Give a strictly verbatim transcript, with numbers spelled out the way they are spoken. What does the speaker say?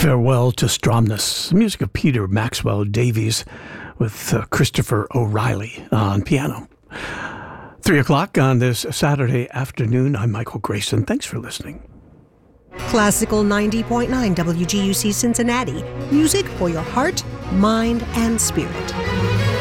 Farewell to Stromness, music of Peter Maxwell Davies with uh, Christopher O'Reilly on piano. Three o'clock on this Saturday afternoon. I'm Michael Grayson. Thanks for listening. Classical ninety point nine W G U C Cincinnati. Music for your heart, mind, and spirit.